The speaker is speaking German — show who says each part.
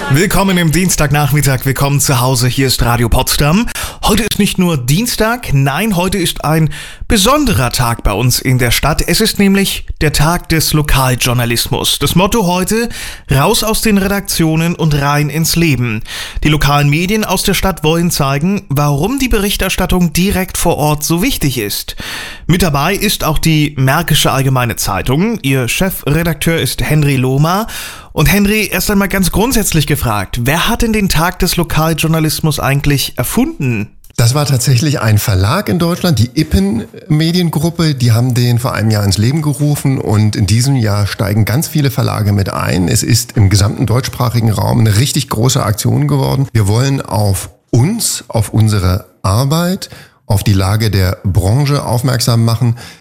Speaker 1: Willkommen im Dienstagnachmittag, willkommen zu Hause, hier ist Radio Potsdam. Heute ist nicht nur Dienstag, nein, heute ist ein besonderer Tag bei uns in der Stadt. Es ist nämlich der Tag des Lokaljournalismus. Das Motto heute: raus aus den Redaktionen und rein ins Leben. Die lokalen Medien aus der Stadt wollen zeigen, warum die Berichterstattung direkt vor Ort so wichtig ist. Mit dabei ist auch die Märkische Allgemeine Zeitung. Ihr Chefredakteur ist Henry Lohmer. Und Henry, erst einmal ganz grundsätzlich gefragt, wer hat denn den Tag des Lokaljournalismus eigentlich erfunden?
Speaker 2: Das war tatsächlich ein Verlag in Deutschland, die Ippen Mediengruppe, die haben den vor einem Jahr ins Leben gerufen und in diesem Jahr steigen ganz viele Verlage mit ein. Es ist im gesamten deutschsprachigen Raum eine richtig große Aktion geworden. Wir wollen auf uns, auf unsere Arbeit, auf die Lage der Branche aufmerksam machen.